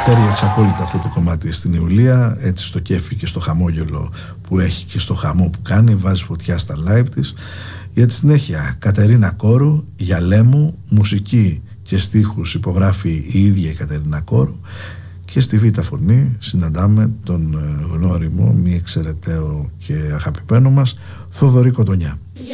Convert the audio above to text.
Τέριαξε απόλυτα αυτό το κομμάτι στην Ιουλία, έτσι στο κέφι και στο χαμόγελο που έχει και στο χαμό που κάνει, βάζει φωτιά στα live της. Για τη συνέχεια, Κατερίνα Κόρου, «Γυαλέ μου», μουσική και στίχους υπογράφει η ίδια η Κατερίνα Κόρου, και στη β' φωνή συναντάμε τον γνώριμο, μη εξαιρεταίο και αγαπημένο μας Θοδωρή Κοντονιά.